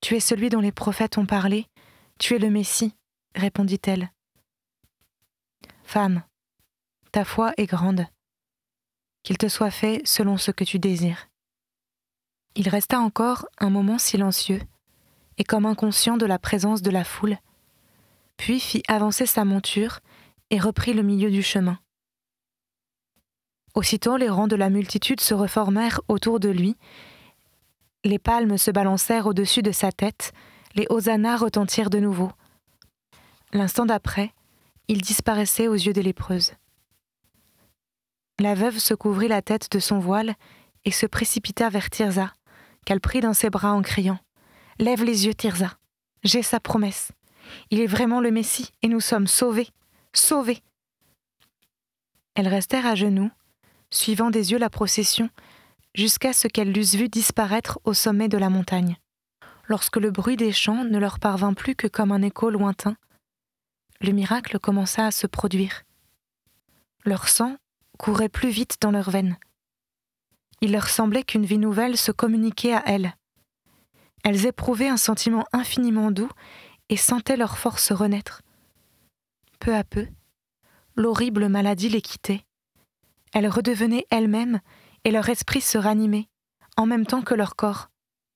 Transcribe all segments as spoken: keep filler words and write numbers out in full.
Tu es celui dont les prophètes ont parlé, tu es le Messie, répondit-elle. Femme, ta foi est grande. Qu'il te soit fait selon ce que tu désires. Il resta encore un moment silencieux, et comme inconscient de la présence de la foule, puis fit avancer sa monture et reprit le milieu du chemin. Aussitôt les rangs de la multitude se reformèrent autour de lui, les palmes se balancèrent au-dessus de sa tête, les hosannas retentirent de nouveau. L'instant d'après, il disparaissait aux yeux des lépreuses. La veuve se couvrit la tête de son voile et se précipita vers Tirza, qu'elle prit dans ses bras en criant « Lève les yeux, Tirza, j'ai sa promesse. Il est vraiment le Messie et nous sommes sauvés, sauvés !» Elles restèrent à genoux, suivant des yeux la procession, jusqu'à ce qu'elles l'eussent vu disparaître au sommet de la montagne. Lorsque le bruit des chants ne leur parvint plus que comme un écho lointain, le miracle commença à se produire. Leur sang courait plus vite dans leurs veines. Il leur semblait qu'une vie nouvelle se communiquait à elles. Elles éprouvaient un sentiment infiniment doux et sentaient leur force renaître. Peu à peu, l'horrible maladie les quittait. Elles redevenaient elles-mêmes et leur esprit se ranimait, en même temps que leur corps.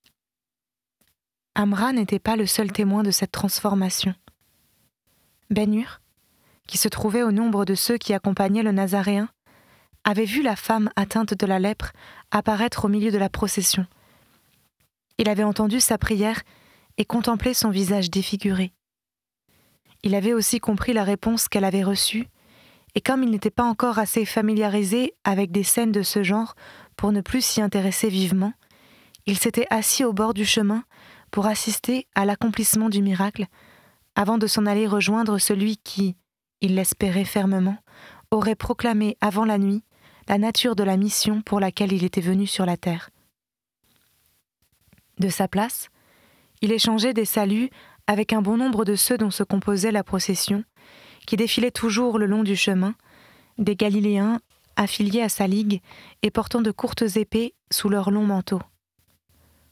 Amra n'était pas le seul témoin de cette transformation. Ben-Hur, qui se trouvait au nombre de ceux qui accompagnaient le Nazaréen, avait vu la femme atteinte de la lèpre apparaître au milieu de la procession. Il avait entendu sa prière et contemplé son visage défiguré. Il avait aussi compris la réponse qu'elle avait reçue, et comme il n'était pas encore assez familiarisé avec des scènes de ce genre pour ne plus s'y intéresser vivement, il s'était assis au bord du chemin pour assister à l'accomplissement du miracle, avant de s'en aller rejoindre celui qui, il l'espérait fermement, aurait proclamé avant la nuit la nature de la mission pour laquelle il était venu sur la terre. De sa place, il échangeait des saluts avec un bon nombre de ceux dont se composait la procession, qui défilaient toujours le long du chemin, des Galiléens affiliés à sa ligue et portant de courtes épées sous leurs longs manteaux.